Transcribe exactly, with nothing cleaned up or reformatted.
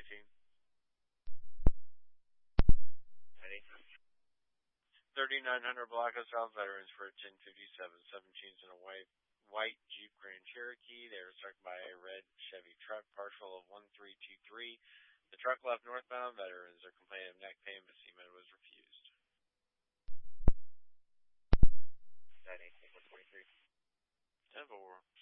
eighteen. Ready? thirty-nine hundred Blanco South veterans for a ten fifty-seven. seventeens in a white white Jeep Grand Cherokee. They were struck by a red Chevy truck, partial of one three two three. The truck left northbound. Veterans are complaining of neck pain, but C M E D was refused. Ready? four twenty-three. ten four.